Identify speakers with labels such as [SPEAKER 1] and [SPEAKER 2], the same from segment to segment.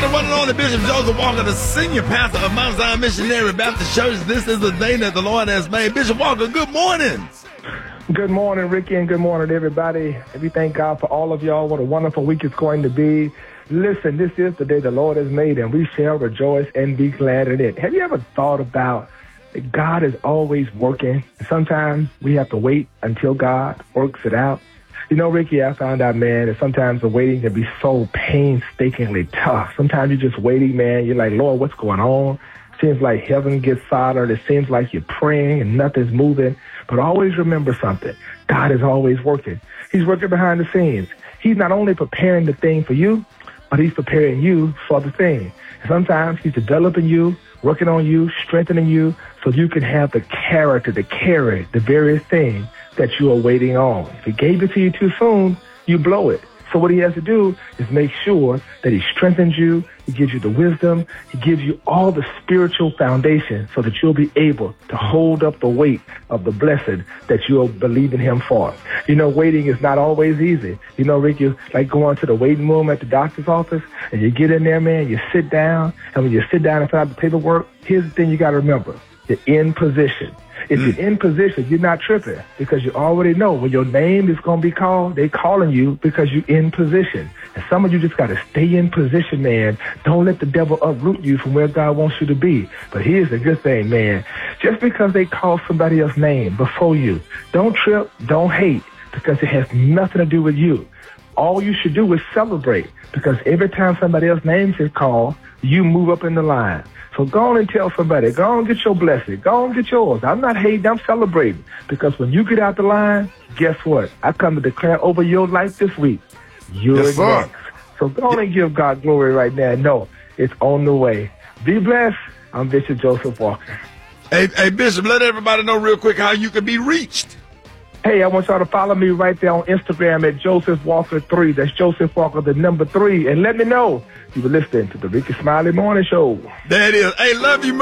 [SPEAKER 1] the one and only Bishop Joseph Walker, the senior pastor of Mount Zion Missionary Baptist Church. This is the day that the Lord has made. Bishop Walker, good morning.
[SPEAKER 2] Good morning, Ricky, and good morning, everybody. We thank God for all of y'all. What a wonderful week it's going to be. Listen, this is the day the Lord has made, and we shall rejoice and be glad in it. Have you ever thought about that God is always working? Sometimes we have to wait until God works it out. You know, Ricky, I found out, man, that sometimes the waiting can be so painstakingly tough. Sometimes you're just waiting, man. You're like, Lord, what's going on? Seems like heaven gets silent. It seems like you're praying and nothing's moving. But always remember something. God is always working. He's working behind the scenes. He's not only preparing the thing for you, but he's preparing you for the thing. And sometimes he's developing you, working on you, strengthening you, so you can have the character to carry the very thing that you are waiting on. If he gave it to you too soon, you blow it. So what he has to do is make sure that he strengthens you, he gives you the wisdom, he gives you all the spiritual foundation so that you'll be able to hold up the weight of the blessing that you'll believe in him for. You know, waiting is not always easy. You know, Rick, you like going to the waiting room at the doctor's office, and you get in there, man, you sit down, and when you sit down and fill out the paperwork, here's the thing you got to remember. You're in position. If you're in position, you're not tripping because you already know when your name is going to be called, they calling you because you're in position. And some of you just got to stay in position, man. Don't let the devil uproot you from where God wants you to be. But here's the good thing, man. Just because they call somebody else's name before you, don't trip, don't hate, because it has nothing to do with you. All you should do is celebrate, because every time somebody else's name is called, you move up in the line. So go on and tell somebody, go on and get your blessing. Go on and get yours. I'm not hating, I'm celebrating. Because when you get out the line, guess what? I come to declare over your life this week, you're next. So go on and give God glory right now. No, it's on the way. Be blessed. I'm Bishop Joseph Walker.
[SPEAKER 1] Hey, Bishop, let everybody know real quick how you can be reached.
[SPEAKER 2] Hey, I want y'all to follow me right there on Instagram at Joseph Walker 3. That's Joseph Walker, the number 3. And let me know you were listening to the Ricky Smiley Morning Show.
[SPEAKER 1] There it is. Hey, love you,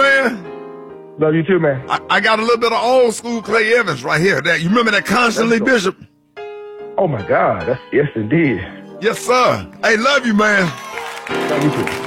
[SPEAKER 1] man.
[SPEAKER 2] Love you too, man.
[SPEAKER 1] I got a little bit of old school Clay Evans right here. You remember that constantly, Bishop?
[SPEAKER 2] Oh, my God. Yes, indeed.
[SPEAKER 1] Yes, sir. Hey, love you, man.
[SPEAKER 2] Love you too.